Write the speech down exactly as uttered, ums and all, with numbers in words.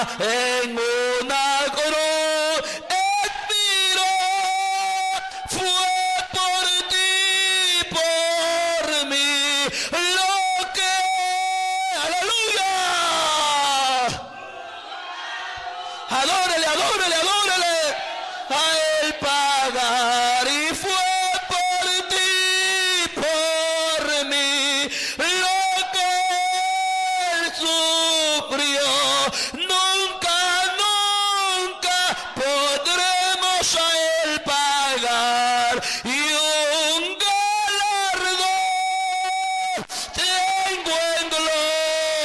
en una cruz expiró, fue por ti, por mí, lo que, aleluya, adórele, adórele, adórele, ay,